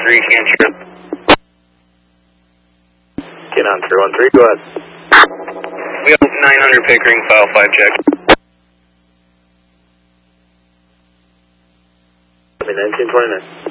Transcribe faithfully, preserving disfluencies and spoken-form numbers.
three, cantrip. Get on three one three, go ahead. We have nine hundred Pickering, file five check. nineteen twenty-nine.